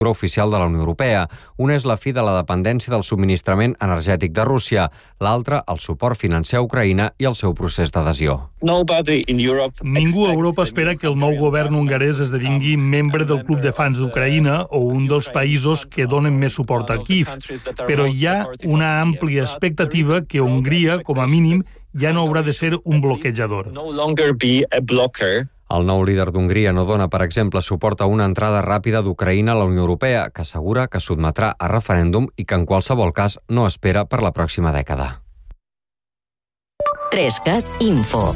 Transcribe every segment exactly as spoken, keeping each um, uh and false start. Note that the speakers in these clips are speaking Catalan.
oficial de la Unió Europea. Una és la fi de la dependència del subministrament energètic de Rússia, l'altra el suport financer a Ucraïna i el seu procés d'adhesió. Ningú a Europa espera que el nou govern hongarès esdevingui membre del Club de Fans d'Ucraïna o un dels països que donen més suport a Kíev, però hi ha una àmplia expectativa que Hongria, com a mínim, ja no haurà de ser un bloquejador. El nou líder d'Hongria no dona, per exemple, suport a una entrada ràpida d'Ucraïna a la Unió Europea, que assegura que sotmetrà a referèndum i que en qualsevol cas no espera per la pròxima dècada. tres cat Info.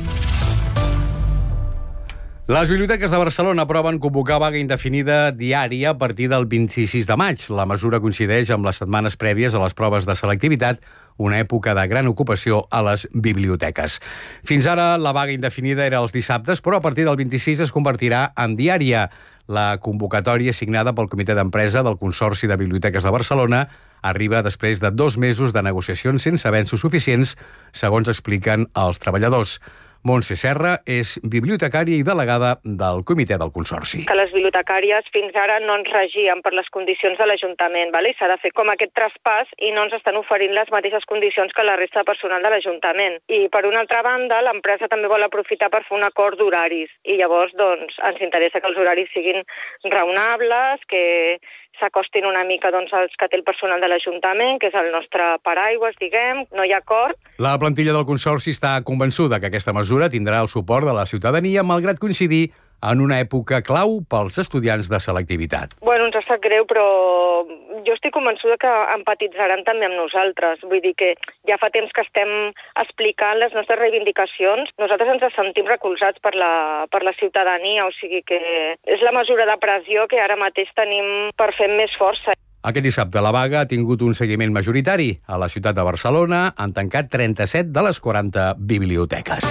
Les biblioteques de Barcelona aproven convocar vaga indefinida diària a partir del vint-i-sis de maig. La mesura coincideix amb les setmanes prèvies a les proves de selectivitat, una època de gran ocupació a les biblioteques. Fins ara, la vaga indefinida era els dissabtes, però a partir del vint-i-sis es convertirà en diària. La convocatòria signada pel Comitè d'Empresa del Consorci de Biblioteques de Barcelona arriba després de dos mesos de negociacions sense avenços suficients, segons expliquen els treballadors. Montse Serra és bibliotecària i delegada del Comitè del Consorci. Que les bibliotecàries fins ara no ens regien per les condicions de l'Ajuntament, vale? S'ha de fer com aquest traspàs i no ens estan oferint les mateixes condicions que la resta de personal de l'Ajuntament. I per una altra banda, l'empresa també vol aprofitar per fer un acord d'horaris i llavors doncs, ens interessa que els horaris siguin raonables, que s'acostin una mica doncs, als que té el personal de l'Ajuntament, que és el nostre paraigües, diguem, no hi ha acord. La plantilla del Consorci està convençuda que aquesta mesura tindrà el suport de la ciutadania, malgrat coincidir en una època clau pels estudiants de selectivitat. Bueno, ens ha sap greu, però jo estic convençuda que empatitzaran també amb nosaltres. Vull dir que ja fa temps que estem explicant les nostres reivindicacions. Nosaltres ens sentim recolzats per la, per la ciutadania, o sigui que és la mesura de pressió que ara mateix tenim per fer més força. Aquest dissabte la vaga ha tingut un seguiment majoritari. A la ciutat de Barcelona han tancat trenta-set de les quaranta biblioteques.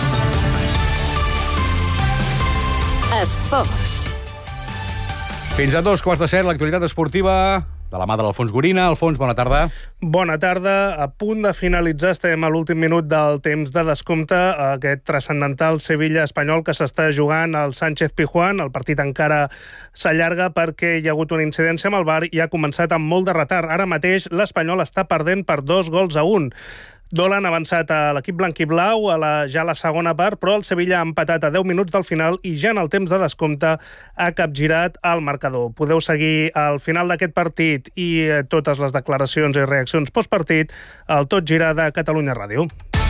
Esports. Fins a dos quarts de set, l'actualitat esportiva de la mà de l'Alfons Gorina. Alfons, bona tarda. Bona tarda. A punt de finalitzar, estem a l'últim minut del temps de descompte, aquest transcendental Sevilla-Espanyol que s'està jugant al Sánchez-Pizjuán. El partit encara s'allarga perquè hi ha hagut una incidència amb el V A R i ha començat amb molt de retard. Ara mateix l'Espanyol està perdent per dos gols a un. Dolan ha avançat a l'equip blanquiblau a la, ja a la segona part, però el Sevilla ha empatat a deu minuts del final i ja en el temps de descompte ha capgirat el marcador. Podeu seguir al final d'aquest partit i totes les declaracions i reaccions postpartit al Tot Gira de Catalunya Ràdio.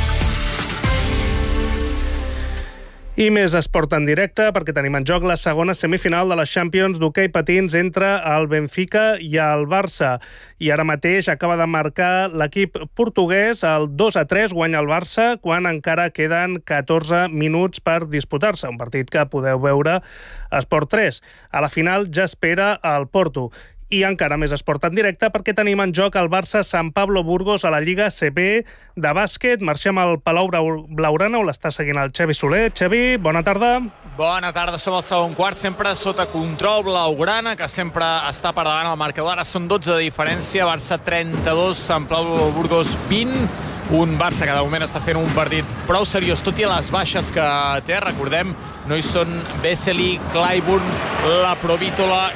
I més esport en directe, perquè tenim en joc la segona semifinal de les Champions d'hoquei patins entre el Benfica i el Barça. I ara mateix acaba de marcar l'equip portuguès, el dos a tres guanya el Barça, quan encara queden catorze minuts per disputar-se. Un partit que podeu veure a Esport tres. A la final ja espera el Porto. I encara més esport en directe perquè tenim en joc el Barça Sant Pablo Burgos a la Lliga C B de bàsquet. Marxem al Palau Blaugrana, on l'està seguint el Xavi Soler. Xavi, bona tarda. Bona tarda, som al segon quart, sempre sota control Blaugrana, que sempre està per davant el marcador. Ara són dotze de diferència, Barça trenta-dos, Sant Pablo Burgos vint. Un Barça que de moment està fent un partit prou seriós, tot i les baixes que té. Recordem, no hi són Vesely, Clyburn, la Provítola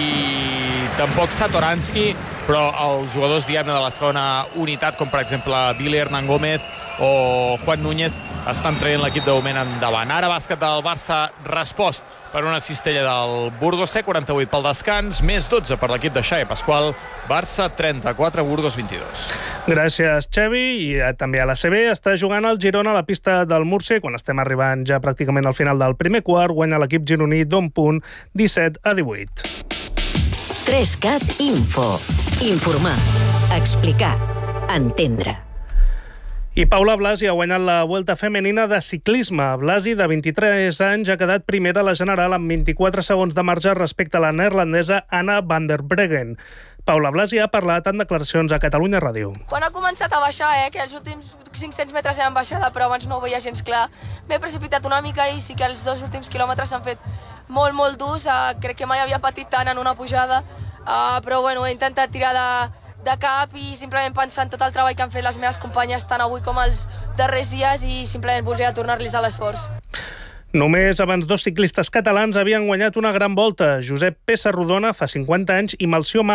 i tampoc Satoransky, però els jugadors, diguem-ne, de la segona unitat, com per exemple Billy Hernán Gómez o Juan Núñez, estan traient l'equip de moment endavant. Ara bàsquet del Barça respost per una cistella del Burgos, C quaranta-vuit pel descans, més dotze per l'equip de Xavi Pasqual. Barça trenta-quatre, Burgos vint-i-dos. Gràcies, Xavi. I també a la C B està jugant el Girona a la pista del Múrcia. Quan estem arribant ja pràcticament al final del primer quart, guanya l'equip gironí d'un punt, disset a divuit. tres cat Info. Informar, explicar, entendre. I Paula Blasi ha guanyat la Vuelta Femenina de ciclisme. Blasi, de vint-i-tres anys, ha quedat primera a la general amb vint-i-quatre segons de marge respecte a la neerlandesa Anna van der Breggen. Paula Blasi ha parlat en declaracions a Catalunya Ràdio. Quan ha començat a baixar, eh, que els últims cinc-cents metres eren baixada, però abans no ho veia gens clar, m'he precipitat una mica i sí que els dos últims quilòmetres s'han fet molt, molt durs. Uh, crec que mai havia patit tant en una pujada, uh, però bueno, he intentat tirar de de cap i simplement pensar en tot el treball que han fet les meves companyes tant avui com els darrers dies i simplement voldria tornar-los a l'esforç. Només abans dos ciclistes catalans havien guanyat una gran volta. Josep Pessarrodona fa cinquanta anys i Melcior